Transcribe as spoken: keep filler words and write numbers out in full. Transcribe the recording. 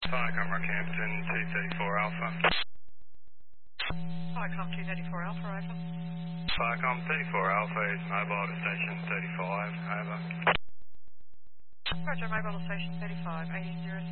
Viacom Rockhampton two thirty-four Alpha. Viacom two thirty-four Alpha, over. Viacom thirty-four Alpha is mobile to station thirty-five, over. Roger, mobile to station thirty-five, eighty zero.